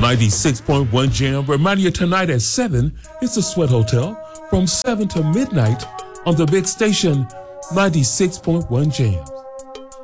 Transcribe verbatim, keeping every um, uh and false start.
ninety-six point one Jam. Reminding you tonight at seven, it's the Sweat Hotel from seven to midnight on the big station, ninety-six point one Jam.